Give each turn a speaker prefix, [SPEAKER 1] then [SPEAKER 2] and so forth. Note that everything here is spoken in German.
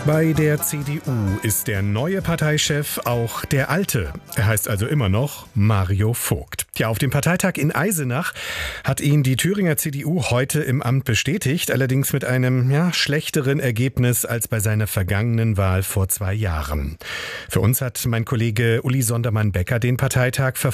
[SPEAKER 1] Bei der CDU ist der neue Parteichef auch der alte. Er heißt also immer noch Mario Vogt. Ja, auf dem Parteitag in Eisenach hat ihn die Thüringer CDU heute im Amt bestätigt, allerdings mit einem schlechteren Ergebnis als bei seiner vergangenen Wahl vor 2 Jahren. Für uns hat mein Kollege Uli Sondermann-Becker den Parteitag verfolgt.